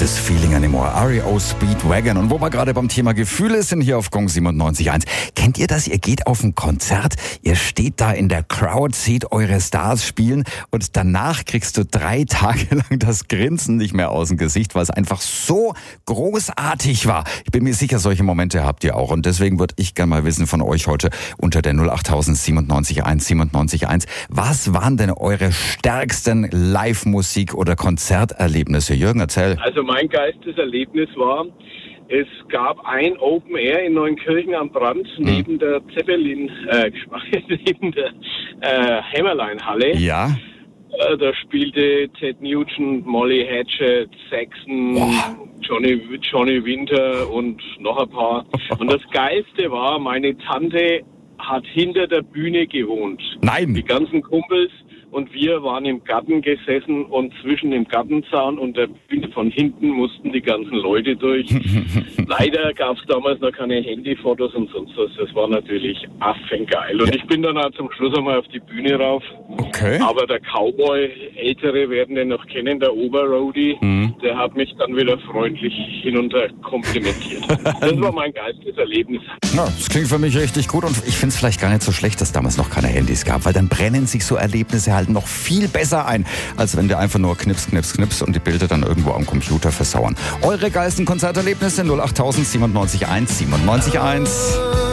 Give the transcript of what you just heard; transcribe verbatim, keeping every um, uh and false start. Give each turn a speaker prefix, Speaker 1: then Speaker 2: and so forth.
Speaker 1: This Feeling Anymore, R E O Speedwagon. Und wo wir gerade beim Thema Gefühle sind, hier auf Gong siebenundneunzig Komma eins. Kennt ihr das? Ihr geht auf ein Konzert, ihr steht da in der Crowd, seht eure Stars spielen und danach kriegst du drei Tage lang das Grinsen nicht mehr aus dem Gesicht, weil es einfach so großartig war. Ich bin mir sicher, solche Momente habt ihr auch. Und deswegen würde ich gerne mal wissen von euch heute unter der null acht null null siebenundneunzig Komma eins siebenundneunzig Komma eins. Was waren denn eure stärksten Live-Musik- oder Konzerterlebnisse? Jürgen, erzähl.
Speaker 2: Also mein Geisteserlebnis war, es gab ein Open Air in Neunkirchen am Brand hm. neben der Zeppelin, äh, neben der äh, Hämmerlein-Halle.
Speaker 1: Ja.
Speaker 2: Äh, da spielte Ted Nugent, Molly Hatchet, Saxon, Boah. Johnny, Johnny Winter und noch ein paar. Und das Geilste war, meine Tante hat hinter der Bühne gewohnt.
Speaker 1: Nein.
Speaker 2: Die ganzen Kumpels und wir waren im Garten gesessen und zwischen dem Gartenzaun und der Bühne von hinten mussten die ganzen Leute durch. Leider gab es damals noch keine Handyfotos und sonst was. Das war natürlich affengeil. Und ich bin dann auch zum Schluss einmal auf die Bühne rauf.
Speaker 1: Okay.
Speaker 2: Aber der Cowboy, Ältere werden den noch kennen, der Oberroadie, mhm. der hat mich dann wieder freundlich hinunter komplimentiert. Das war mein geilstes Erlebnis.
Speaker 1: Ja, das klingt für mich richtig gut und ich finde es vielleicht gar nicht so schlecht, dass damals noch keine Handys gab, weil dann brennen sich so Erlebnisse halt noch viel besser ein, als wenn der einfach nur knips, knips, knips und die Bilder dann irgendwo am Computer versauern. Eure geilsten Konzerterlebnisse null acht null null siebenundneunzig Komma eins siebenundneunzig Komma eins.